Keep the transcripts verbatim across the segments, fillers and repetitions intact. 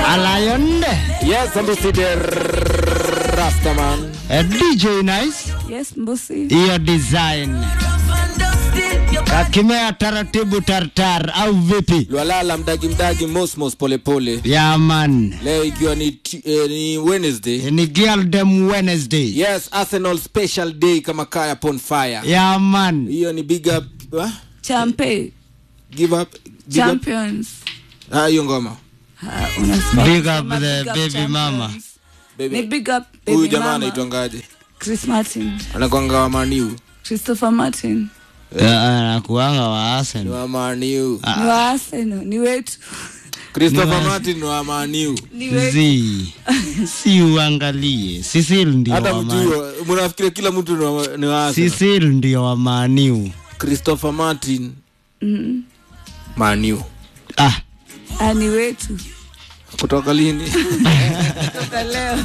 Lion. Yes, Mbusi the Rastaman. A D J Nice. Yes, Mbusi. Your design. Kakimea taratibu tartar au vipi? Lualala mdagi mdagi mos mos pole pole. Yeah man. Leo ikiwa ni, eh, ni Wednesday. Ni Girldom Wednesday. Yes, Arsenal special day kama kaya upon fire. Yeah man. Hiyo ni big up. Huh? Champe. Give up. Big Champions. Up. Ah, hiyo ngoma. Ha, unasikia. Big up the Big up baby champions. mama. Baby. Ni big up baby Huyu jamaa mama. anaitwangaje? Chris Martin. Anakuanga wa Maniu. Christopher Martin. Anakuanga wa Ni Arsenal. wa Maniu. Ni wa Arsenal, ni wetu. Christopher Martin wa Maniu. Ni wetu. Zi. Si uangalie. Cecil ndio Hata wa mtu Man. mnafikiria kila mtu ni wa, ni wa Arsenal. Cecil ndio wa Maniu. Christopher Martin. Mhm. Maniu. Ah. Ah, ni wetu. Kutoka lini? Kutoka leo.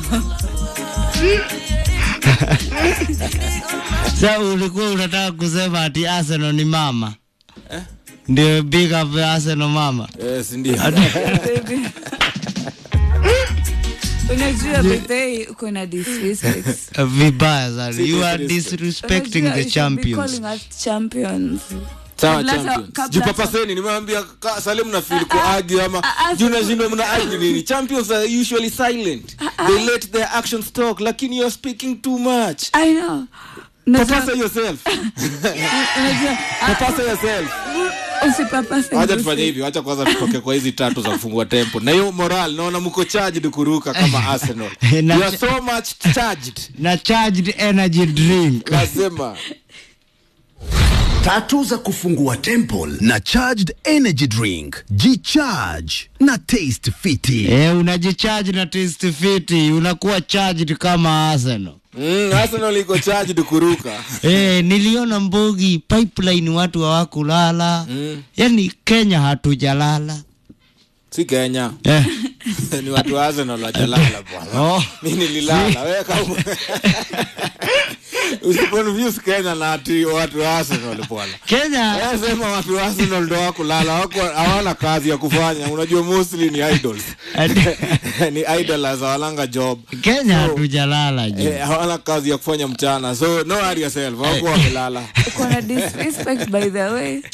Sasa ulikuwa unataka kusema ati Arsenal ni mama? Eh? Ndio big up Arsenal mama. Yes, ndio. Baby. Unajua baby uko na disrespect. Vibaya sana. You are disrespecting the champions. Calling us champions. Sawa champions. Jupapaseni nimeambia Salim na feel ko argue ama juna jindo mna argue nini? Champions are usually silent. They let their actions talk, lakini you are speaking too much. I know. Papasa yourself. Papasa yourself. Usipapase. Acha tufanye hivi, acha kwanza tutoke kwa hizi tatu za kufungua tempo. Na hiyo moral naona mko charged kuruka kama Arsenal. You are so much charged. Na charged energy drink. Nasema tatu za kufungua temple na charged energy drink. G-charge na taste fiti. Eh, unajicharge na taste fiti, unakuwa charged kama Arsenal. Mm, Arsenal iko charged kuruka. Eh, niliona Mbogi pipeline watu hawakulala. Mm. Yaani Kenya hatujalala. Si Kenya. Eh. Ni watu wa Arsenal wajalala bwana. Oh. Mimi nililala. Wewe kama usiponview Kenya na ati watu wa Arsenal bwana. Kenya. Wewe sema watu wa Arsenal ndio wako kulala, wako hawana kazi ya kufanya. Unajua mostly ni idols. Ni idolers hawalanga job. Kenya hatujalala je. Eh, hawana kazi ya kufanya mchana. So no worry yourself. Wako wamelala. Uko na disrespect by the way.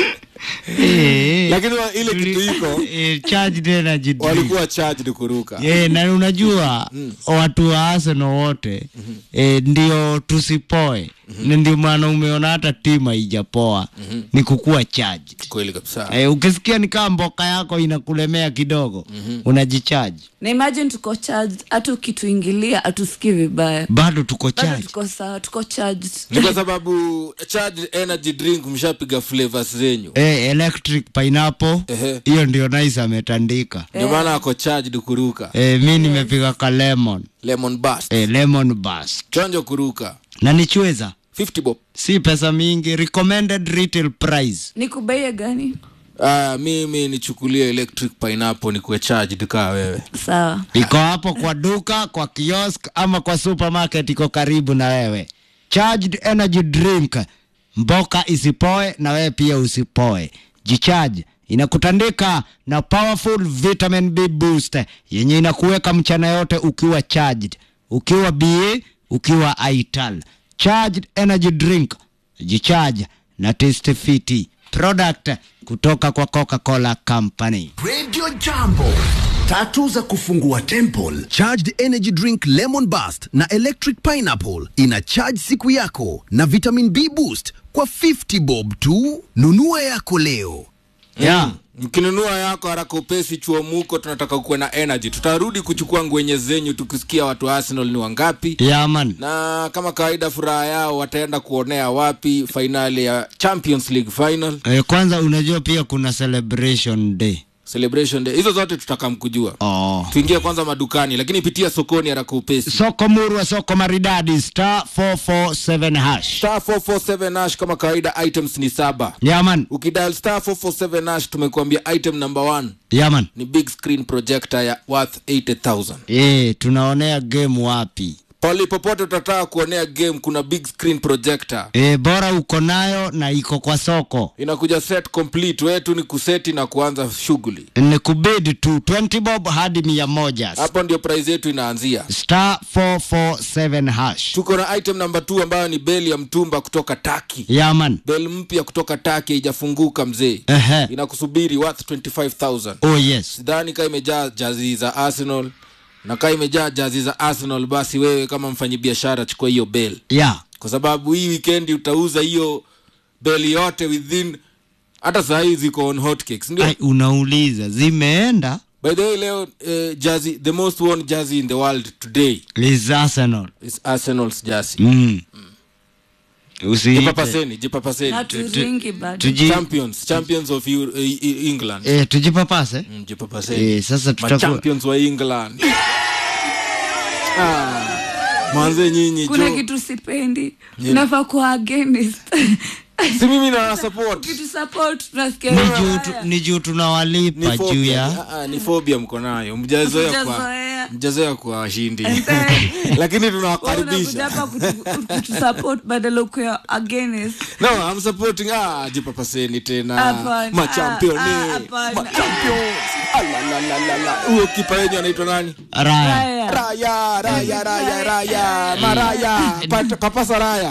Eh. Lakini ile kitu iko eh, charged energy drink. Walikuwa charged kuruka. Eh, na unajua mm. watu wa Arsenal wote mm-hmm. eh, ndio tusipoe. Mm-hmm. Ndio maana umeona hata timu haijapoa. Mm-hmm. Ni kukua charged. Kweli kabisa. Eh, ukisikia ni kama mboka yako inakulemea kidogo, mm-hmm. unajicharge. Na imagine tuko charged, hata ukituingilia atusikii vibaya. Bado tuko charged. Bado tuko sawa, tuko charged. Ni kwa sababu charged energy drink mshapiga flavors zenyu. Eh, electric pineapple. Hiyo ndio nice ametandika. Ndio maana ako charged kuruka. Eh, mimi nimepiga ka lemon. Lemon burst. Eh, lemon burst. Chonjo kuruka. Na nichweza fifty bob. Si pesa mingi, recommended retail price. Nikubaie gani? Ah, mimi nichukulie electric pineapple ni kuwe charged kaa wewe. Sawa. Iko hapo kwa duka, kwa kiosk ama kwa supermarket iko karibu na wewe. Charged energy drink. Mboka isipoe na wewe pia usipoe. Jicharge. Inakutandika na powerful vitamin B booster yenye inakuweka mchana yote ukiwa charged, ukiwa B A, ukiwa Ital. Charged energy drink. Jicharge na taste fiti. Product kutoka kwa Coca-Cola Company. Radio Jambo. Tatu za kufungua temple. Charged energy drink lemon burst na electric pineapple. Ina charge siku yako na vitamin B boost kwa fifty bob tu. Nunua yako leo. Yeah. Mkinunua yako haraka upesi chuo muko tunataka kuwe na energy. Tutarudi kuchukua ngwenye zenyu tukisikia watu Arsenal ni wangapi. Yeah man. Na kama kawaida furaha yao wataenda kuonea wapi finali ya Champions League final. Eh, kwanza unajua pia kuna celebration day. Celebration day. Hizo zote tutakamkujua. Oh. Tuingie kwanza madukani lakini pitia sokoni haraka upesi. Soko murwa, soko maridadi star four four seven hash. Star four four seven hash kama kawaida items ni saba. Yeah man. Ukidial star four four seven hash tumekuambia item number one. Yeah man. Ni big screen projector ya worth eighty thousand. Eh, tunaonea game wapi? Pali popote utataka kuonea game kuna big screen projector. E, bora uko nayo na iko kwa soko. Inakuja set complete, wetu ni kuseti na kuanza shughuli. Ni kubidi tu twenty bob hadi mia moja. Hapo ndio price yetu inaanzia. Star four four seven hash. Tuko na item number two ambayo ni beli ya mtumba kutoka Turkey. Yaman. Beli mpya kutoka Turkey haijafunguka mzee. Ehe. Inakusubiri worth twenty-five thousand. Oh yes. Sidhani kama imejaa jazi za Arsenal. Na kama imejaa jazi za Arsenal basi wewe kama mfanyabiashara chukua hiyo beli. Yeah. Kwa sababu hii weekend utauza hiyo beli yote within hata saa hizi ziko on hotcakes ndio. Ai, unauliza zimeenda? By the way leo uh, jersey, the most worn jersey in the world today is Arsenal. Is Arsenal's jersey. Mm. Mm. Usiite. Jipapaseni, jipapaseni. Na turingi bado. Tuji... Champions, champions of Euro, uh, England. Eh, tujipapase? Mm, jipapaseni. Eh, sasa tutakuwa champions wa England. ah. Manze nyinyi kuna jo. Kitu sipendi. Unafaa kuwa against. Si mimi na support. Kitu support tunasikia. Ni juu tu, ni juu tunawalipa juu ya. Ah ah, ni phobia mko nayo. Mjazoea kwa mjazoea kwa washindi. Lakini tunawakaribisha. Hapa kutu support badala uko against. No, I'm supporting ah jipapaseni tena. Apana, Ma champion ah, ni. Ma champions. La la la la. Huyo kipa yenu anaitwa nani? Raya. Raya, Raya, Raya, Raya. Maraya, papasa Raya.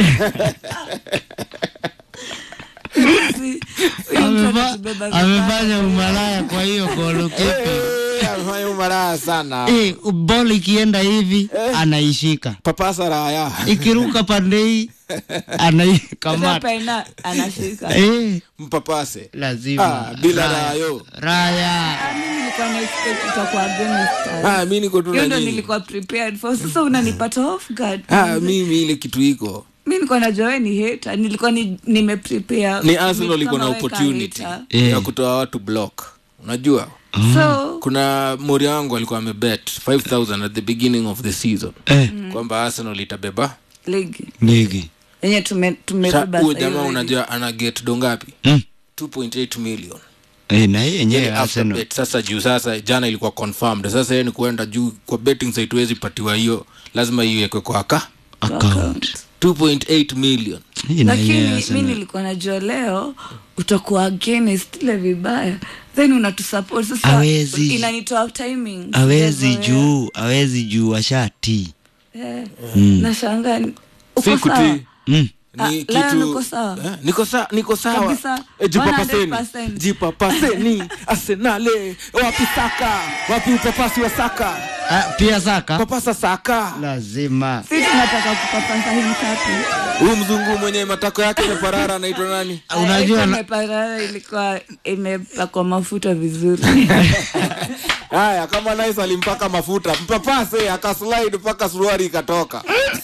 Amefanya umalaya kwa hiyo golo kipi. Eh, amefanya umalaya sana. Eh, boli kienda hivi eh, anaishika. Papasa Raya. Ikiruka pande hii anaikamata. Pena anashika. Eh, mpapase. Lazima. Ah, bila Rayo. Raya. Mimi nilikuwa na expect utakuwa against. Ah, mimi niko tu na nini. Nilikuwa prepared for. Sasa unanipata off guard. Ah, mimi ile kitu iko. Mimi nilikuwa najua wewe ni hater. Nilikuwa ni nimeprepare. Ni Arsenal iko na opportunity yeah, ya kutoa watu block. Unajua? So kuna mori wangu alikuwa amebet five thousand at the beginning of the season. Eh. Mm. Kwamba Arsenal itabeba ligi. Ligi. Yenye tume tumebeba. Huyo jamaa unajua ana get dongapi? Mm. two point eight million. Eh, na yeye yenyewe Arsenal. Bet. Sasa juu sasa jana ilikuwa confirmed. Sasa yeye ni kuenda juu kwa betting site huwezi patiwa hiyo. Lazima iwekwe kwa aka account. two point eight million. Lakini mimi nilikuwa najua leo utakuwa against ile vibaya. Then unatusupport sasa. Awezi, inanitoa timing. Hawezi juu, hawezi juu ashati. Eh. Mm. Nashangaa uko sawa. Mm. Ni ah, kitu niko sawa. Eh, niko sawa, niko sawa. Kabisa. E, jipapaseni. Jipapaseni. Arsenal. Wapi Saka? Wapi upapasi wa Saka? Ah, pia Saka. Papasa Saka. Lazima. Sisi tunataka kupapasa hii mkapi. Huyu mzungu mwenye matako yake imeparara anaitwa nani? Unajua imeparara ilikuwa imepakwa mafuta vizuri. Haya, kama Nice alimpaka mafuta, mpapase akaslide mpaka suruali ikatoka.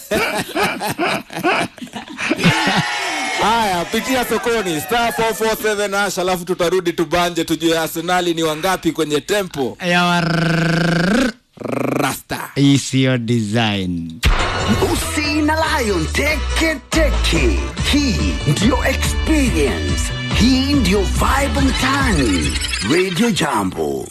Haya, pitia sokoni star four four seven hash, alafu tutarudi tubanje tujue Arsenal ni wangapi kwenye tempo ya war... Rasta. Isiyo design. Usi na Lion teke teke. Hii ndio experience. Hii ndio vibe mtaani. Radio Jambo.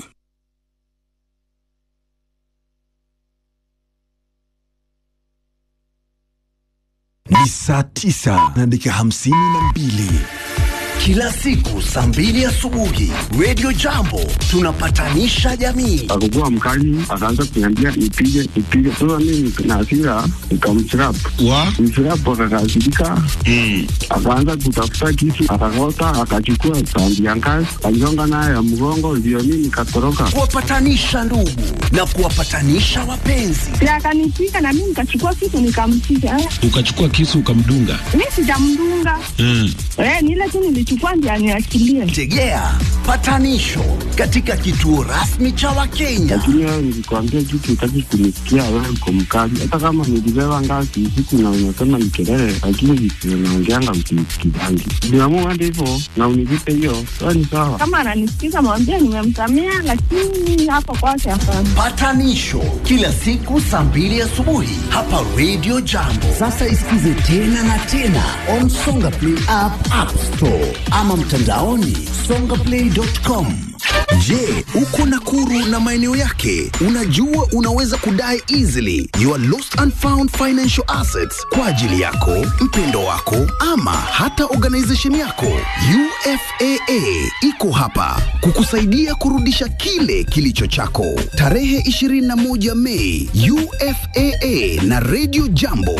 Ni saa tisa na dakika hamsini na mbili. Kila siku saa mbili asubuhi Radio Jambo tunapatanisha jamii. Alikuwa mkali, akaanza kuniambia nipige nipige. Sasa mimi na hasira nikamchirap. Wa? Mchirap akakasirika. Mm. Akaanza kutafuta kisu, akakota, akachukua tandi ya ngazi, aligonga naye ya mgongo, ndio mimi nikatoroka. Kuwapatanisha ndugu na kuwapatanisha wapenzi. Ya akanipiga na mimi nikachukua kisu nikampiga. Ukachukua kisu ukamdunga? Mimi sijamdunga. Mm. Eh, ni ile tu nilichukua ndio aniachilie. Tegea patanisho katika kituo rasmi cha Wakenya. Lakini wewe nilikwambia kitu utaki kunisikia, wewe uko mkali. Hata kama nilibeba ngazi usiku na unasema ni kelele, lakini vitu unaongeanga msikidangi. Niamua ndivyo na univipe hiyo, wewe ni sawa. Kama ananisikiza mwambie nimemsamea, lakini hapo kwake hapana. Patanisho kila siku saa mbili asubuhi hapa Radio Jambo. Sasa isikize tena na tena on Songa Play app, App Store ama mtandaoni songaplay dot com. Je, uko Nakuru na maeneo yake? Unajua unaweza kudai easily your lost and found financial assets kwa ajili yako, mpendo wako ama hata organization yako. U F A A iko hapa kukusaidia kurudisha kile kilicho chako. Tarehe ishirini na moja Mei, U F A A na Radio Jambo